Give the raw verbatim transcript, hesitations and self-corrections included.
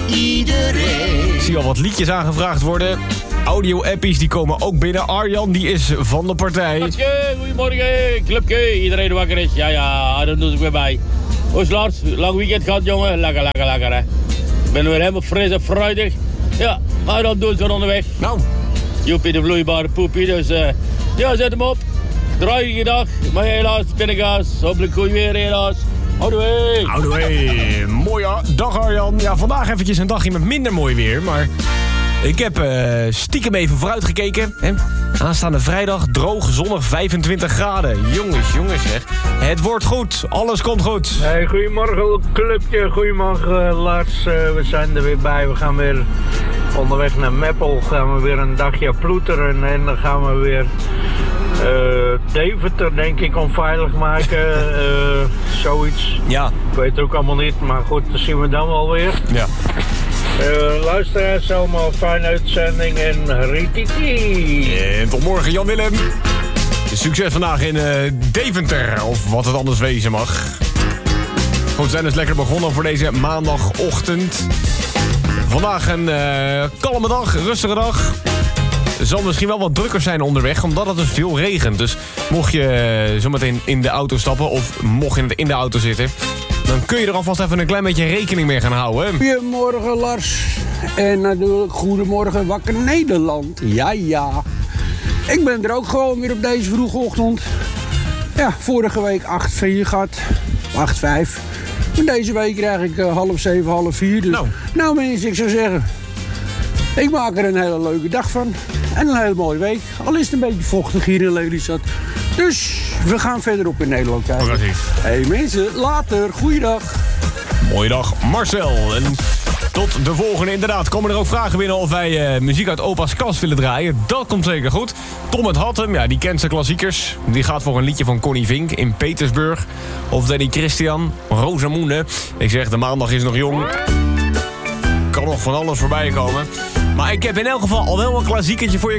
iedereen. Ik zie al wat liedjes aangevraagd worden. Audio-appies die komen ook binnen. Arjan die is van de partij. Goedemorgen, clubje. Iedereen wakker is. Ja, ja, dan doe ik weer bij. Hoe is Lars? Lang weekend gehad, jongen. Lekker, lekker, lekker, hè. Ik ben weer helemaal fris en fruitig. Ja, maar dan doen ze weer onderweg. Nou. Joepie, de vloeibare poepie. Dus uh, ja, zet hem op. Draaie dag. Maar helaas, binnengas. Hopelijk goed weer, helaas. Houdoe. Houdoe. Mooie dag, Arjan. Ja, vandaag eventjes een dagje met minder mooi weer, maar... Ik heb uh, stiekem even vooruitgekeken. Hè? Aanstaande vrijdag, droog, zonnig, vijfentwintig graden. Jongens, jongens, zeg. Het wordt goed. Alles komt goed. Hey, goedemorgen, clubje. Goedemorgen, Lars. Uh, we zijn er weer bij. We gaan weer onderweg naar Meppel. Gaan we weer een dagje ploeteren. En dan gaan we weer uh, Deventer, denk ik, onveilig maken. Uh, zoiets. Ja. Ik weet het ook allemaal niet. Maar goed, dat zien we dan wel weer. Ja. Uh, luisteraars, allemaal fijne uitzending en rititi. En tot morgen, Jan Willem. Succes vandaag in uh, Deventer, of wat het anders wezen mag. Goed, we zijn dus lekker begonnen voor deze maandagochtend. Vandaag een uh, kalme dag, rustige dag. Het zal misschien wel wat drukker zijn onderweg, omdat het dus veel regent. Dus mocht je uh, zometeen in de auto stappen of mocht je in de auto zitten... dan kun je er alvast even een klein beetje rekening mee gaan houden. Goedemorgen, Lars. En natuurlijk goedemorgen, Wakker Nederland. Ja, ja. Ik ben er ook gewoon weer op deze vroege ochtend. Ja, vorige week acht vier gehad. acht vijf. En deze week krijg ik uh, half zeven, half vier. Dus nou. nou mensen, ik zou zeggen... ik maak er een hele leuke dag van. En een hele mooie week. Al is het een beetje vochtig hier in Lelystad. Dus we gaan verderop in Nederland kijken. Precies. Hé hey mensen, later. Goeiedag. Mooie dag, Marcel. En tot de volgende. Inderdaad, komen er ook vragen binnen of wij uh, muziek uit opa's kast willen draaien. Dat komt zeker goed. Tom het Hattem, ja, die kent zijn klassiekers. Die gaat voor een liedje van Connie Vink in Petersburg. Of Danny Christian, Rosamunde. Ik zeg, de maandag is nog jong. Kan nog van alles voorbij komen. Maar ik heb in elk geval al wel een klassiekertje voor je